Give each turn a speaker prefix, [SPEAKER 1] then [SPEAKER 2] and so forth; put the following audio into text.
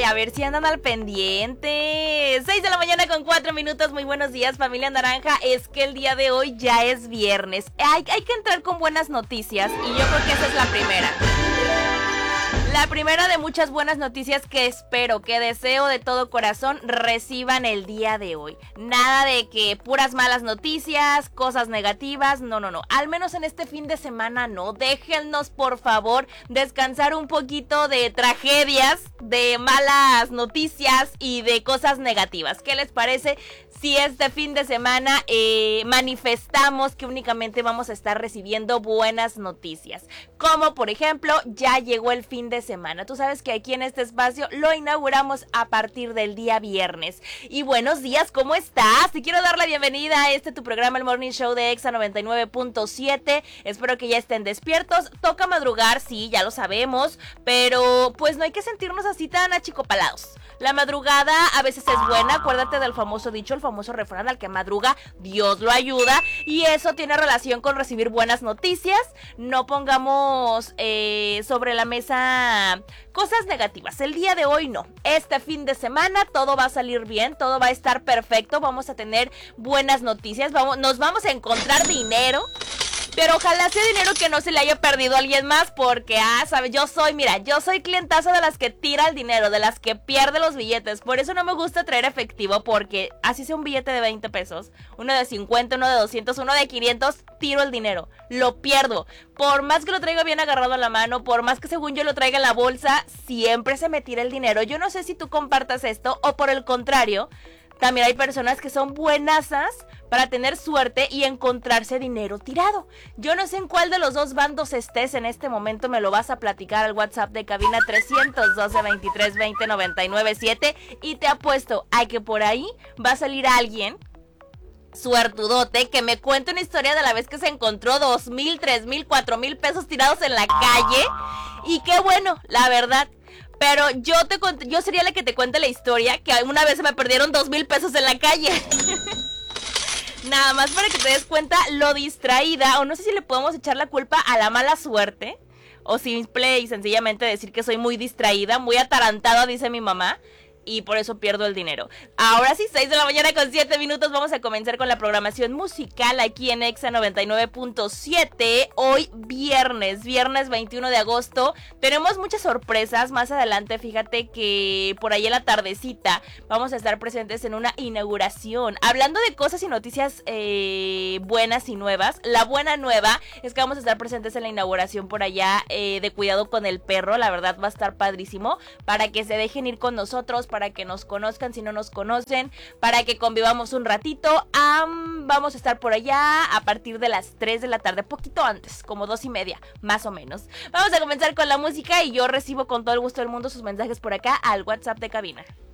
[SPEAKER 1] a ver si andan al pendiente. 6 de la mañana con 4 minutos. Muy buenos días, familia naranja. Es que el día de hoy ya es viernes. Hay que entrar con buenas noticias y yo creo que esa es la primera. La primera de muchas buenas noticias que espero, que deseo de todo corazón reciban el día de hoy. Nada de que puras malas noticias, cosas negativas, no. Al menos en este fin de semana no. Déjennos por favor descansar un poquito de tragedias, de malas noticias y de cosas negativas. ¿Qué les parece si este fin de semana manifestamos que únicamente vamos a estar recibiendo buenas noticias? Como por ejemplo, ya llegó el fin de semana. Tú sabes que aquí en este espacio lo inauguramos a partir del día viernes. Y buenos días, ¿cómo estás? Te quiero dar la bienvenida a tu programa, el Morning Show de Exa 99.7. Espero que ya estén despiertos. Toca madrugar, sí, ya lo sabemos, pero pues no hay que sentirnos así tan achicopalados. La madrugada a veces es buena, acuérdate del famoso dicho, el famoso refrán: al que madruga, Dios lo ayuda. Y eso tiene relación con recibir buenas noticias. No pongamos sobre la mesa cosas negativas. El día de hoy no. Este fin de semana todo va a salir bien, todo va a estar perfecto. Vamos a tener buenas noticias, nos vamos a encontrar dinero. Pero ojalá sea dinero que no se le haya perdido a alguien más, porque, ¿sabes? Yo soy clientazo de las que tira el dinero, de las que pierde los billetes. Por eso no me gusta traer efectivo, porque así sea un billete de 20 pesos, uno de 50, uno de 200, uno de 500, tiro el dinero, lo pierdo. Por más que lo traiga bien agarrado a la mano, por más que según yo lo traiga en la bolsa, siempre se me tira el dinero. Yo no sé si tú compartas esto o por el contrario. También hay personas que son buenasas para tener suerte y encontrarse dinero tirado. Yo no sé en cuál de los dos bandos estés en este momento, me lo vas a platicar al WhatsApp de cabina 312-23-20-99-7 y te apuesto a que por ahí va a salir alguien suertudote que me cuente una historia de la vez que se encontró 2,000, 3,000, 4,000 pesos tirados en la calle. Y qué bueno, la verdad. Pero yo sería la que te cuente la historia, que una vez se me perdieron 2,000 pesos en la calle. Nada más para que te des cuenta lo distraída, o no sé si le podemos echar la culpa a la mala suerte, o simple y sencillamente decir que soy muy distraída, muy atarantada, dice mi mamá, y por eso pierdo el dinero. Ahora sí, 6 de la mañana con 7 minutos, vamos a comenzar con la programación musical aquí en Exa 99.7. Hoy viernes 21 de agosto. Tenemos muchas sorpresas más adelante. Fíjate que por ahí en la tardecita vamos a estar presentes en una inauguración. Hablando de cosas y noticias buenas y nuevas. La buena nueva es que vamos a estar presentes en la inauguración por allá de Cuidado con el Perro. La verdad va a estar padrísimo para que se dejen ir con nosotros, para que nos conozcan si no nos conocen, para que convivamos un ratito. Vamos a estar por allá a partir de las 3 de la tarde, poquito antes, como 2:30, más o menos. Vamos a comenzar con la música y yo recibo con todo el gusto del mundo sus mensajes por acá al WhatsApp de cabina.